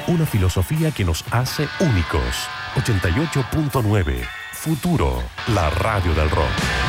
Una filosofía que nos hace únicos. 88.9. Futuro, la radio del rock.